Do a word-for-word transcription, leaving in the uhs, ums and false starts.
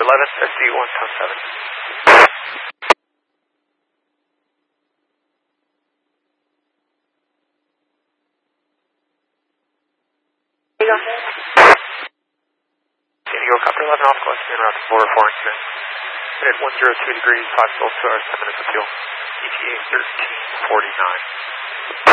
eleven, S D one seven. Go. Indigo Copter eleven off course, in route to Florida four incident. At one zero two degrees, five still two hours, ten minutes of fuel. E T A thirteen forty-nine.